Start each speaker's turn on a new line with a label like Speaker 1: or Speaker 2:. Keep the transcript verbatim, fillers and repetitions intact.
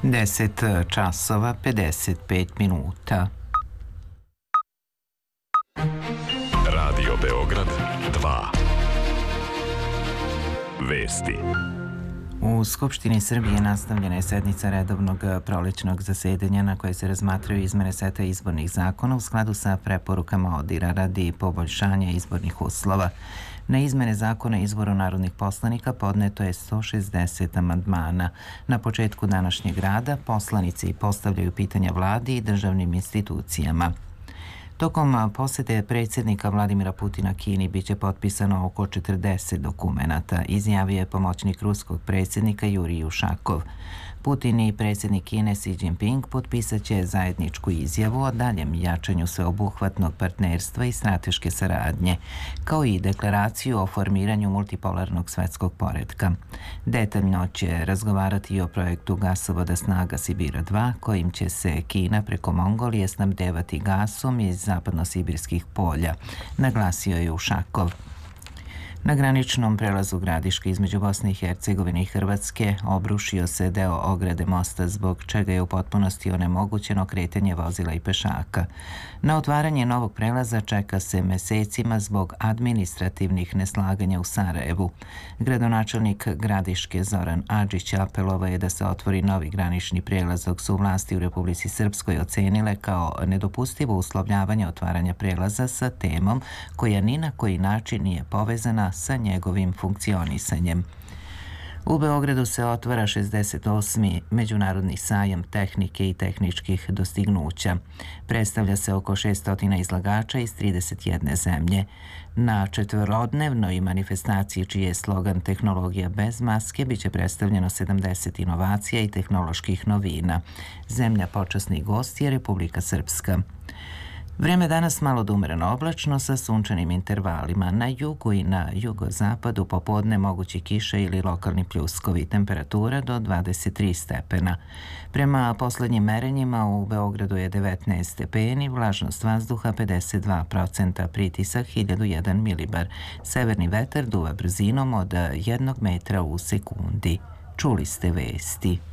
Speaker 1: deset časova pedeset pet minuta.
Speaker 2: Radio Beograd dva. Vesti.
Speaker 1: U Skupštini Srbije nastavljena je sednica redovnog prolećnog zasedanja na kojoj se razmatraju izmene seta izbornih zakona u skladu sa preporukama ODIR-a radi poboljšanja izbornih uslova. Na izmene zakona izboru narodnih poslanika podneto je sto šezdeset amandmana. Na početku današnjeg rada poslanici postavljaju pitanja vladi i državnim institucijama. Tokom posete predsjednika Vladimira Putina Kini biće potpisano oko četrdeset dokumenata, izjavio je pomoćnik ruskog predsjednika Jurij Ušakov. Putin i predsjednik Kine Xi Jinping potpisat će zajedničku izjavu o daljem jačanju sveobuhvatnog partnerstva i strateške saradnje, kao i deklaraciju o formiranju multipolarnog svetskog poretka. Detaljno će razgovarati i o projektu gasovoda Snaga Sibira dva, kojim će se Kina preko Mongolije snabdevati gasom iz zapadno-sibirskih polja, naglasio je Ušakov. Na graničnom prelazu Gradiške između Bosne i Hercegovine i Hrvatske obrušio se deo ograde mosta, zbog čega je u potpunosti onemogućeno kretanje vozila i pešaka. Na otvaranje novog prelaza čeka se mesecima zbog administrativnih neslaganja u Sarajevu. Gradonačelnik Gradiške Zoran Adžić apelovao je da se otvori novi granični prelaz, dok su vlasti u Republici Srpskoj ocenile kao nedopustivo uslovljavanje otvaranja prelaza sa temom koja ni na koji način nije povezana sa njegovim funkcionisanjem. U Beogradu se otvara šezdeset osmi Međunarodni sajam tehnike i tehničkih dostignuća. Predstavlja se oko šesto izlagača iz trideset jedne zemlje. Na četvorodnevnoj manifestaciji, čiji je slogan Tehnologija bez maske, biće predstavljeno sedamdeset inovacija i tehnoloških novina. Zemlja počasni gost je Republika Srpska. Vreme danas malo da umereno oblačno sa sunčanim intervalima. Na jugu i na jugozapadu popodne mogući kiše ili lokalni pljuskovi. Temperatura do dvadeset tri stepena. Prema poslednjim merenjima u Beogradu je devetnaest stepeni, vlažnost vazduha pedeset dva procenta, pritisak hiljadu jedan milibar. Severni vetar duva brzinom od jednog metra u sekundi. Čuli ste vesti.